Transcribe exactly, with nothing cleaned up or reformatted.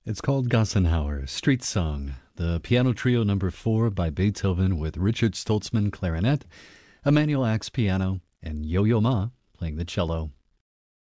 It's called Gassenhauer, Street Song, the piano trio number four by Beethoven with Richard Stoltzman clarinet, Emanuel Axe piano, and Yo-Yo Ma playing the cello.